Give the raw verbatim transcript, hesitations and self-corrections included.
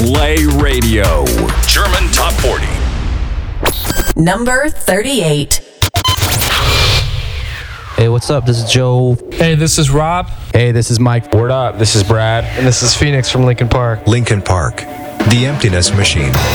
Play Radio. German Top forty. Number thirty-eight. Hey, what's up? This is Joe. Hey, this is Rob. Hey, this is Mike. Word up, this is Brad. And this is Phoenix from Linkin Park. Linkin Park, The Emptiness Machine.